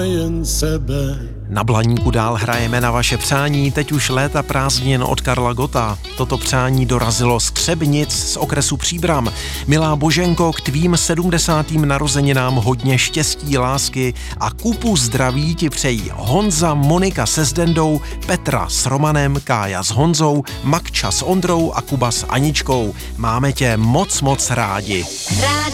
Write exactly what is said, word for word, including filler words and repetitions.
jen sebe. Na Blaníku dál hrajeme na vaše přání, teď už léta prázdnin od Karla Gotta. Toto přání dorazilo z Třebnic z okresu Příbram. Milá Boženko, k tvým sedmdesátým narozeninám hodně štěstí, lásky a kupu zdraví ti přejí Honza, Monika se Zdendou, Petra s Romanem, Kája s Honzou, Makča s Ondrou a Kuba s Aničkou. Máme tě moc, moc rádi.